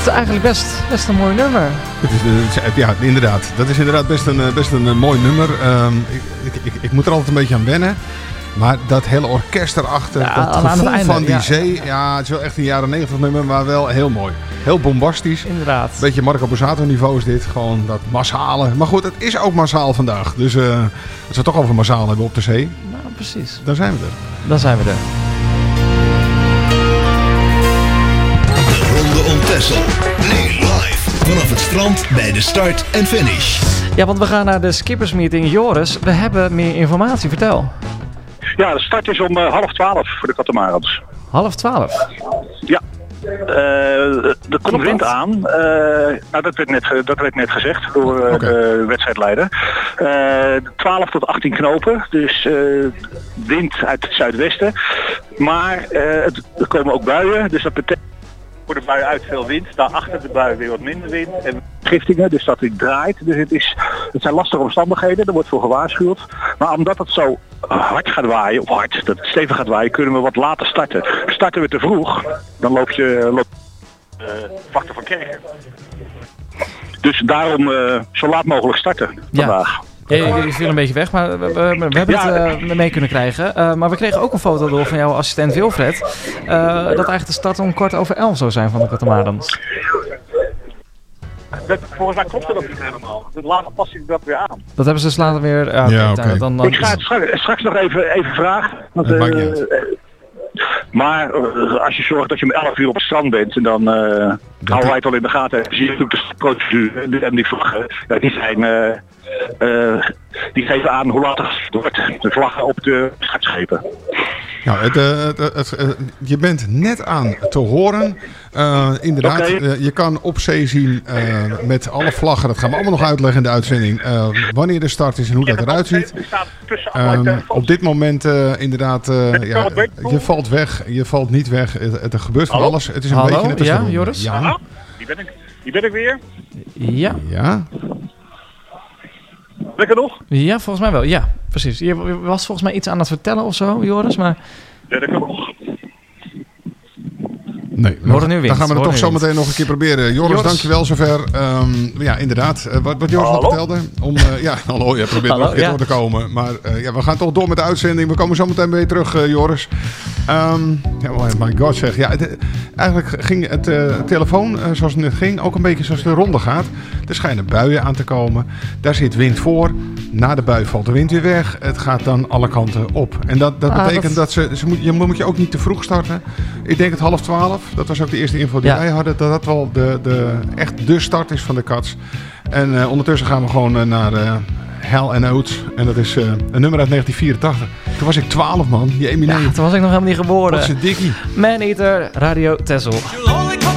is eigenlijk best een mooi nummer. Ja, inderdaad. Dat is inderdaad best een mooi nummer. Ik moet er altijd een beetje aan wennen. Maar dat hele orkest erachter, Ja, dat aan gevoel het einde, van die ja. zee. Ja, het is wel echt een jaren 90 nummer, maar wel heel mooi. Heel bombastisch. Inderdaad. Beetje Marco Borsato niveau is dit. Gewoon dat massale. Maar goed, het is ook massaal vandaag. Dus als we het toch over massaal hebben op de zee, Nou, precies. dan zijn we er. Dan zijn we er. De Ronde om Texel. Nu live vanaf het strand bij de start en finish. Ja, want we gaan naar de skippersmeeting. Joris, we hebben meer informatie. Vertel. Ja, de start is om 11:30 voor de katamarans. 11:30. Ja. Er komt Klopt wind dat? aan. Nou, dat werd net gezegd door de wedstrijdleider. 12 tot 18 knopen. Dus wind uit het zuidwesten. Maar er komen ook buien. Dus dat betekent voor de bui uit veel wind. Daarachter de bui weer wat minder wind. En giftingen, dus dat het draait. Dus het zijn lastige omstandigheden. Er wordt voor gewaarschuwd. Maar omdat het zo hard gaat waaien, of hard, dat het stevig gaat waaien, kunnen we wat later starten. Starten we te vroeg, dan loop je wachten van Kerken. Dus daarom zo laat mogelijk starten vandaag. Je viel een beetje weg, maar we hebben het mee kunnen krijgen. Maar we kregen ook een foto door van jouw assistent Wilfred. Dat eigenlijk de start om 11:15 zou zijn van de katamarans. Volgens mij klopt dat niet helemaal. Later pas ik dat weer aan. Dat hebben ze dus later weer... Dan Ik ga het straks nog even vragen. Want, Dat maakt niet uit. maar als je zorgt dat je om 11 uur op het strand bent, dan houden wij het al in de gaten. Zie je natuurlijk de procedure en die vlaggen. Die geven aan hoe laat het wordt. De vlaggen op de schepen. Nou, je bent net aan te horen. Inderdaad, Oké. je kan op zee zien met alle vlaggen. Dat gaan we allemaal nog uitleggen in de uitzending. Wanneer de start is en hoe dat eruit ziet. Er staat tussen allerlei Op dit moment inderdaad, je valt weg, je valt niet weg. Er gebeurt van Hallo? alles. Het is een Hallo? beetje net als Ja, de ronde. Joris? Ja. Hallo? Die ben ik weer. Ja. Ja. Ben ik er nog? Ja, volgens mij wel. Ja, precies. Je was volgens mij iets aan het vertellen of zo, Joris, maar... Ben ik er nog? Nee, horen nu winst. dan gaan we het toch Horen zo nu meteen nog een keer proberen. Joris, dankjewel zover. Ja, inderdaad. Wat Joris nog vertelde. Hallo, je probeert nog een keer door te komen. Maar we gaan toch door met de uitzending. We komen zo meteen weer terug, Joris. Oh my god zeg. Ja, eigenlijk ging het telefoon zoals het net ging ook een beetje zoals de ronde gaat. Er schijnen buien aan te komen. Daar zit wind voor. Na de bui valt de wind weer weg. Het gaat dan alle kanten op. En dat betekent dat je moet je ook niet te vroeg starten. Ik denk het 11:30. Dat was ook de eerste info die wij hadden. Dat wel echt de start is van de Cats. En ondertussen gaan we gewoon naar Hell and Oates. En dat is een nummer uit 1984. Toen was ik 12, man. Je eminent. Toen was ik nog helemaal niet geboren. Wat is het dikkie. Maneater, Radio Texel.